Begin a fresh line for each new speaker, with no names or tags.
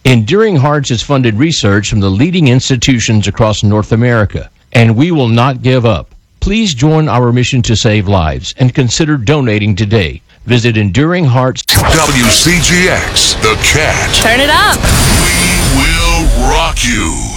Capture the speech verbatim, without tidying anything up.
Enduring Hearts has funded research from the leading institutions across North America, and we will not give up. Please join our mission to save lives and consider donating today. Visit Enduring Hearts.
W C G X, The Cat.
Turn it up.
We will rock you.